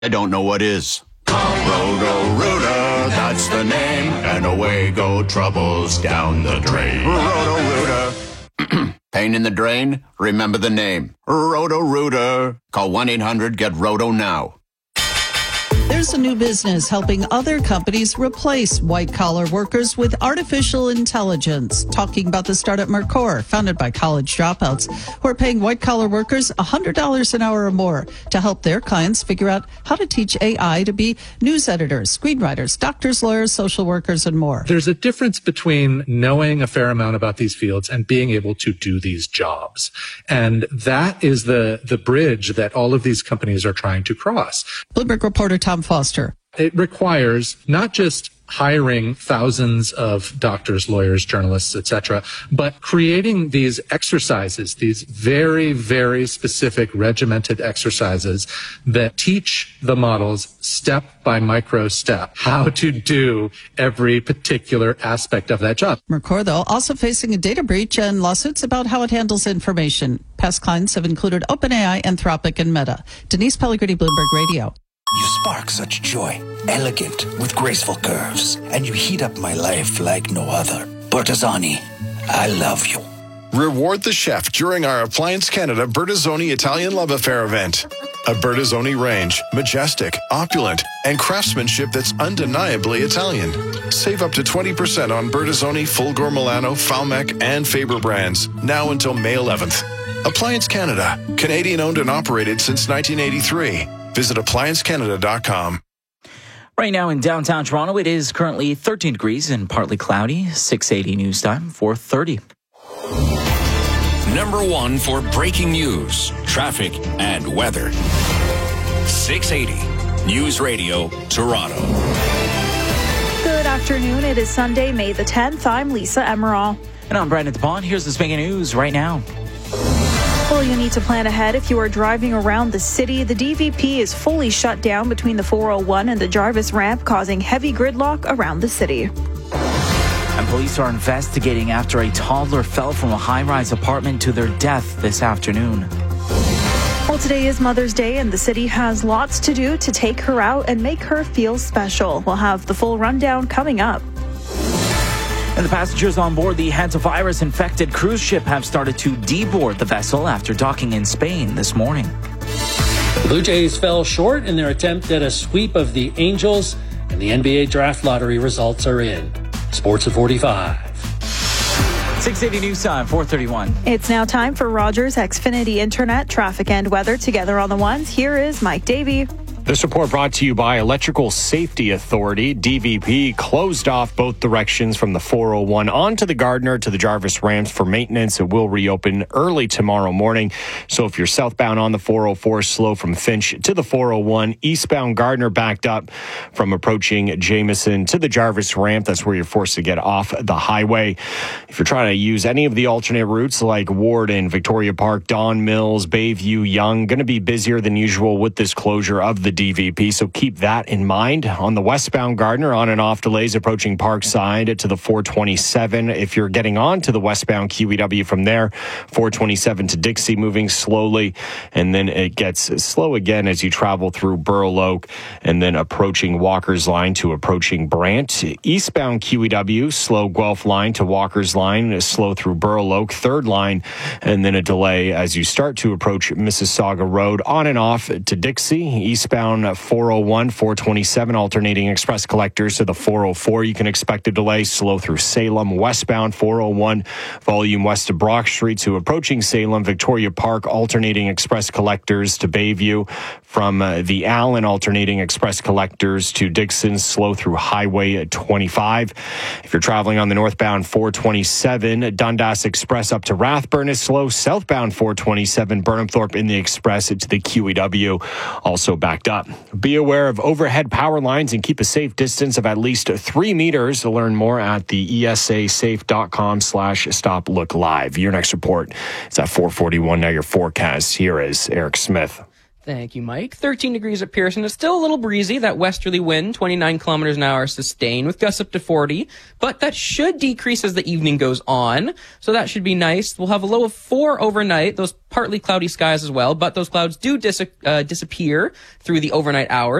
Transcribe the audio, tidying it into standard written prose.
I don't know what is. Roto-Rooter, that's the name, and away go troubles down the drain. Roto-Rooter. Pain in the drain? Remember the name. Roto-Rooter. Call 1-800-GET-ROTO now. There's a new business helping other companies replace white-collar workers with artificial intelligence. Talking about the startup Mercor, founded by college dropouts, who are paying white-collar workers $100 an hour or more to help their clients figure out how to teach AI to be news editors, screenwriters, doctors, lawyers, social workers, and more. There's a difference between knowing a fair amount about these fields and being able to do these jobs. And that is the bridge that all of these companies are trying to cross. Bloomberg reporter Tom Foster. It requires not just hiring thousands of doctors, lawyers, journalists, etc., but creating these exercises, these very, very specific regimented exercises that teach the models step by micro step how to do every particular aspect of that job. Mercor, though, also facing a data breach and lawsuits about how it handles information. Past clients have included OpenAI, Anthropic, and Meta. Denise Pellegrini, Bloomberg Radio. You spark such joy, elegant with graceful curves, and you heat up my life like no other. Bertazzoni, I love you. Reward the chef during our Appliance Canada Bertazzoni Italian Love Affair event. A Bertazzoni range, majestic, opulent, and craftsmanship that's undeniably Italian. Save up to 20% on Bertazzoni, Fulgor Milano, Falmec, and Faber brands, now until May 11th. Appliance Canada, Canadian owned and operated since 1983. Visit appliancecanada.com. Right now in downtown Toronto, it is currently 13 degrees and partly cloudy. 6:80 news time, 4:30. Number one for breaking news, traffic, and weather. 680 News Radio, Toronto. Good afternoon. It is Sunday, May the 10th. I'm Lisa Emerald. And I'm Brandon DePont. Here's the Spinning News right now. Well, you need to plan ahead if you are driving around the city. The DVP is fully shut down between the 401 and the Jarvis ramp, causing heavy gridlock around the city. And police are investigating after a toddler fell from a high-rise apartment to their death this afternoon. Well, today is Mother's Day, and the city has lots to do to take her out and make her feel special. We'll have the full rundown coming up. And the passengers on board the hantavirus-infected cruise ship have started to deboard the vessel after docking in Spain this morning. The Blue Jays fell short in their attempt at a sweep of the Angels, and the NBA draft lottery results are in. Sports at 45. 680 News Time, 4:31. It's now time for Rogers Xfinity Internet, traffic and weather together on the ones. Here is Mike Davey. This report brought to you by Electrical Safety Authority. DVP closed off both directions from the 401 onto the Gardiner to the Jarvis ramps for maintenance. It will reopen early tomorrow morning. So if you're southbound on the 404, slow from Finch to the 401. Eastbound Gardiner backed up from approaching Jameson to the Jarvis ramp. That's where you're forced to get off the highway. If you're trying to use any of the alternate routes like Warden, Victoria Park, Don Mills, Bayview, Yonge, going to be busier than usual with this closure of the DVP, so keep that in mind. On the westbound Gardiner, on and off delays approaching Parkside to the 427. If you're getting on to the westbound QEW from there, 427 to Dixie moving slowly, and then it gets slow again as you travel through Burloak and then approaching Walker's Line to approaching Brant. Eastbound QEW, slow Guelph Line to Walker's Line, slow through Burloak, third line, and then a delay as you start to approach Mississauga Road. On and off to Dixie, eastbound 401, 427, alternating express collectors to the 404. You can expect a delay, slow through Salem. Westbound 401, volume west of Brock Street to approaching Salem. Victoria Park, alternating express collectors to Bayview. From the Allen, alternating express collectors to Dixon, slow through Highway 25. If you're traveling on the northbound 427, Dundas Express up to Rathburn is slow. Southbound 427, Burnhamthorpe in the express to the QEW, also backed up. Be aware of overhead power lines and keep a safe distance of at least 3 meters. To learn more at the esasafe.com/stop-look-live. Your next report is at 4:41. Now your forecast. Here is Eric Smith. Thank you, Mike. 13 degrees at Pearson. It's still a little breezy. That westerly wind, 29 kilometers an hour, sustained with gusts up to 40. But that should decrease as the evening goes on. So that should be nice. We'll have a low of 4 overnight. Those partly cloudy skies as well. But those clouds do disappear through the overnight hours.